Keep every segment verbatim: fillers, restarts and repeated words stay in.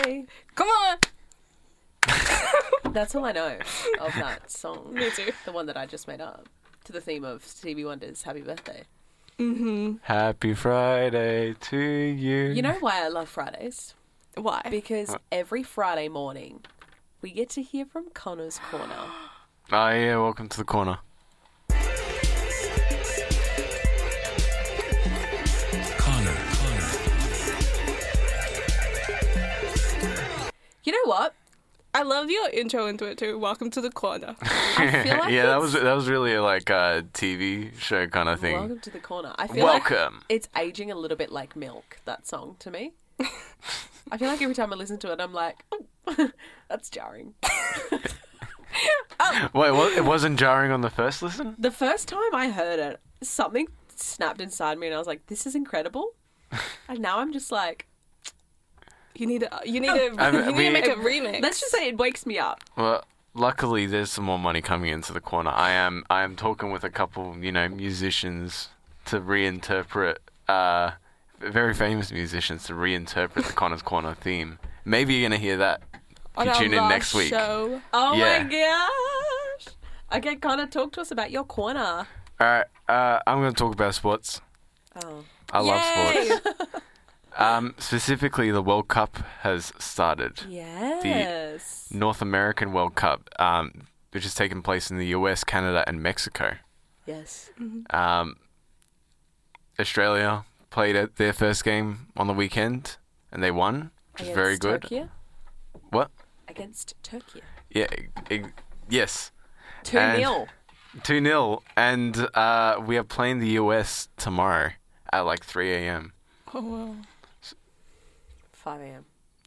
Friday. Come on. That's all I know of that song. Me too. The one that I just made up to the theme of Stevie Wonder's Happy Birthday. Mm-hmm. Happy Friday to you. You know why I love Fridays? Why? Because every Friday morning we get to hear from Connor's Corner. Oh, yeah, welcome to the corner. Connor, Connor. You know what? I love your intro into it too. Welcome to the corner. I feel like yeah, that it's- was that was really like a T V show kind of thing. Welcome to the Corner. I feel like Welcome. it's aging a little bit like Milk, that song, to me. I feel like every time I listen to it, I'm like, oh, that's jarring. Wait, what? It wasn't jarring on the first listen? The first time I heard it, something snapped inside me and I was like, this is incredible. And now I'm just like, You need to. You need to. I mean, you need we- to make a remix. let's just say it wakes me up. Well, luckily there's some more money coming into the corner. I am I am talking with a couple, you know, musicians to reinterpret, uh, very famous musicians to reinterpret the Connor's Corner theme. Maybe you're gonna hear that. On You our tune in last next week. Show. Oh Yeah. my gosh. Okay, Connor, talk to us about your corner. All right, uh, I'm gonna talk about sports. Oh. I love Yay! sports. Um, specifically, the World Cup has started. Yes. North American World Cup, um, which has taken place in the U S, Canada, and Mexico. Yes. Um, Australia played at their first game on the weekend, and they won, which is very good. Turkey? What? Against Turkey. Yeah, e- e- yes. two nil. two nil, and uh, we are playing the U S tomorrow at like three a.m. Oh wow. five a.m.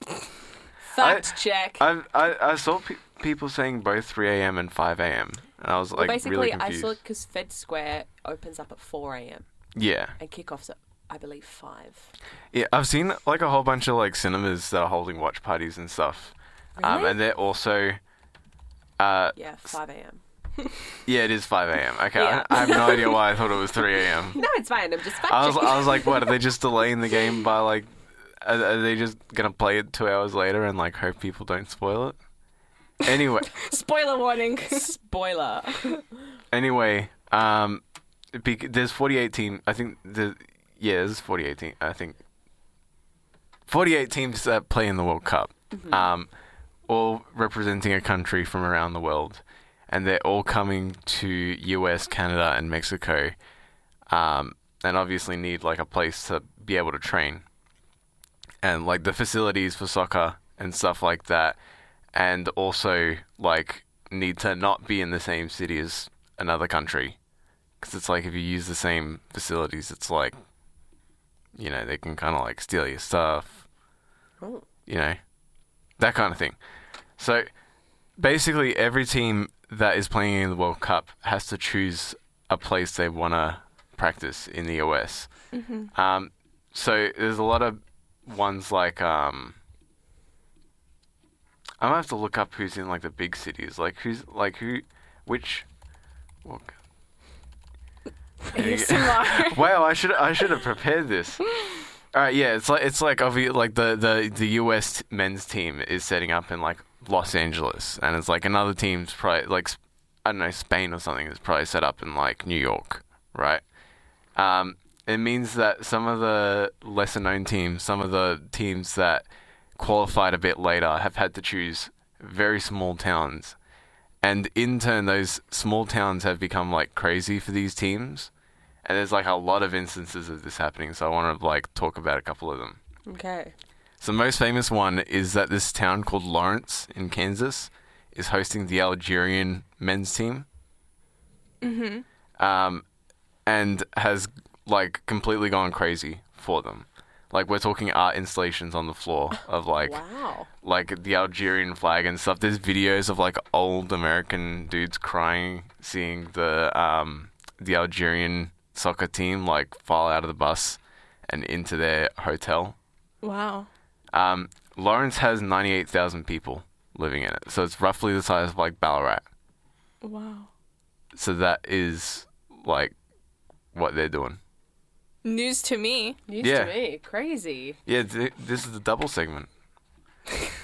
Fact I- check. I I, I saw pe- people saying both three a.m. and five a.m. and I was well, like basically, really I confused. saw it because Fed Square opens up at four a.m. Yeah, and kickoffs at, I believe, five. yeah. I've seen like a whole bunch of like cinemas that are holding watch parties and stuff, um, Really? and they're also, uh, Yeah, five a.m. yeah, it is five a.m. Okay, Yeah. I, I have no idea why I thought it was three a.m. No, it's fine. I'm just fact I was checking. I was like, what? Are they just delaying the game by like? Are, are they just gonna play it two hours later and like hope people don't spoil it? Anyway, Spoiler warning. Spoiler. anyway, um, bec- there's forty-eight team. I think the yeah, there's forty-eight team. I think forty-eight teams that play in the World Cup, um, all representing a country from around the world, and they're all coming to U S, Canada, and Mexico, um, and obviously need like a place to be able to train, and like the facilities for soccer and stuff like that, and also like need to not be in the same city as another country, because it's like if you use the same facilities, it's like, you know, they can kind of like steal your stuff, Oh. you know, that kind of thing. So basically every team that is playing in the World Cup has to choose a place they want to practice in the U S. Mm-hmm. Um, so there's a lot of ones like, um, I'm gonna have to look up who's in like the big cities, like who's like who, which. Well, A S M R. wow, I should I should have prepared this. All right, yeah, it's like it's like obvi- like the, the, the U S men's team is setting up in like Los Angeles, and it's like another team's probably like I don't know, Spain or something is probably set up in like New York, right? Um, it means that some of the lesser known teams, some of the teams that qualified a bit later, have had to choose very small towns, and in turn, those small towns have become like crazy for these teams. And there's like a lot of instances of this happening, so I want to like talk about a couple of them. Okay. So the most famous one is that this town called Lawrence in Kansas is hosting the Algerian men's team. Mm-hmm. Um, and has like completely gone crazy for them. Like we're talking art installations on the floor of like Wow. like the Algerian flag and stuff. There's videos of like old American dudes crying seeing the um the Algerian soccer team like file out of the bus and into their hotel. Wow. Um, Lawrence has ninety-eight thousand people living in it, so it's roughly the size of like Ballarat. Wow. So that is like what they're doing. News to me. News Yeah. to me. Crazy. Yeah, th- this is the double segment.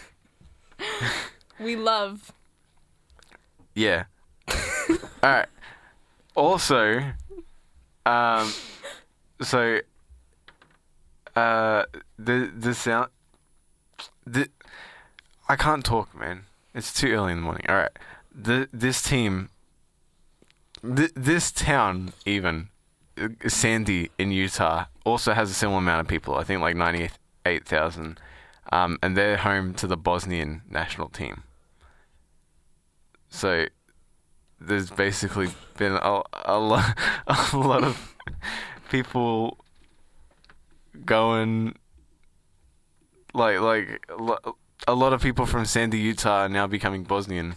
We love. Yeah. All right. Also, um, so, uh, the the sound, the I can't talk, man. It's too early in the morning. All right. The this team, th- this town even, uh, Sandy in Utah also has a similar amount of people. I think like ninety-eight thousand, um, and they're home to the Bosnian national team. So there's basically been a, a, lot, a lot of people going, like, like lo- a lot of people from Sandy, Utah are now becoming Bosnian.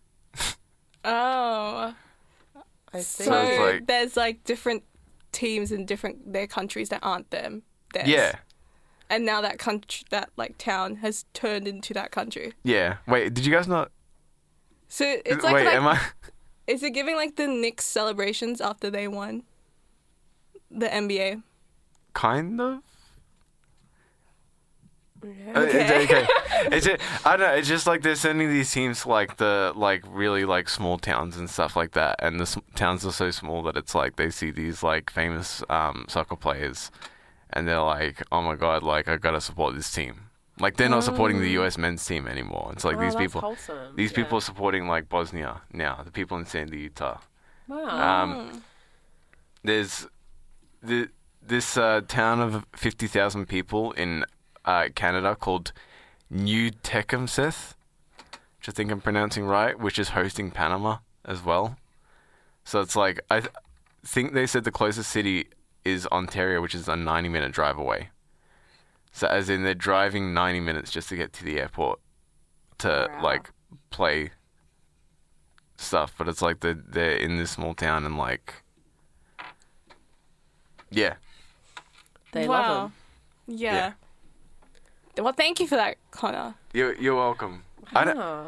Oh. I see. So, So it's like- there's like different teams in different their countries that aren't them. Theirs. Yeah, And now that country, that like town has turned into that country. yeah. Wait, did you guys not? So it's like, Wait, like am I? is it giving like the Knicks celebrations after they won the N B A? Kind of. Yeah. Uh, it's- Okay. okay. It's just, I don't know. It's just like they're sending these teams to like the like really like small towns and stuff like that, and the s- towns are so small that it's like they see these like famous um, soccer players, and they're like, oh my god, like I gotta support this team. Like they're not supporting the U S men's team anymore. It's like Oh, these that's people, wholesome. these Yeah. people are supporting like Bosnia now. The people in Sandy, Utah. Wow. Um, there's the this uh, town of fifty thousand people in uh, Canada called New Tecumseth, which I think I'm pronouncing right, which is hosting Panama as well. So it's like I th- think they said the closest city is Ontario, which is a ninety minute drive away. So as in they're driving ninety minutes just to get to the airport to Wow. like play stuff, but it's like they're, they're in this small town and like yeah. They wow. love them. Yeah. Well, thank you for that, Connor. You're, you're welcome. I don't, Ah.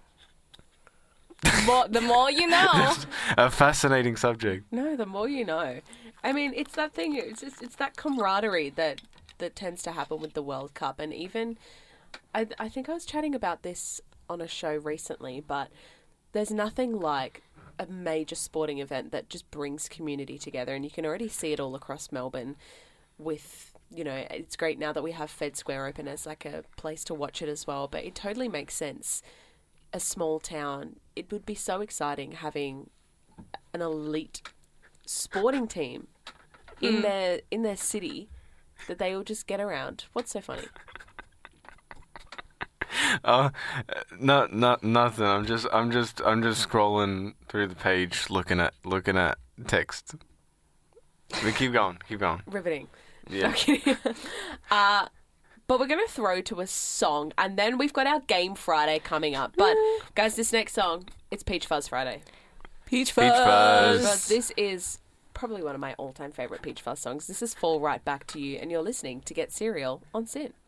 More, the more you know. a fascinating subject. No, the more you know. I mean, it's that thing. It's just, it's that camaraderie that that tends to happen with the World Cup, and even I I think I was chatting about this on a show recently, but there's nothing like a major sporting event that just brings community together, and you can already see it all across Melbourne. With you know, it's great now that we have Fed Square open as like a place to watch it as well, but it totally makes sense. A small town, it would be so exciting having an elite sporting team in their in their city that they all just get around. What's so funny? Oh, not not nothing. I'm just I'm just I'm just scrolling through the page, looking at looking at text. But keep going, keep going. Riveting. Yeah. Okay. uh, but we're going to throw to a song, and then we've got our Game Friday coming up. But, guys, this next song, it's Peach Fuzz Friday. Peach Fuzz. Peach Fuzz. But this is probably one of my all-time favourite Peach Fuzz songs. This is Fall Right Back to You, and you're listening to Get Cereal on Sin.